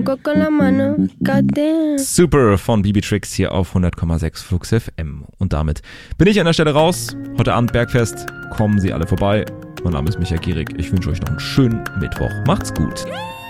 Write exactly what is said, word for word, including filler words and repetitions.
Con la mano, goddamn. Super von B B Tricks hier auf hundert Komma sechs Flux F M. Und damit bin ich an der Stelle raus. Heute Abend Bergfest. Kommen Sie alle vorbei. Mein Name ist Michael Gierig. Ich wünsche euch noch einen schönen Mittwoch. Macht's gut.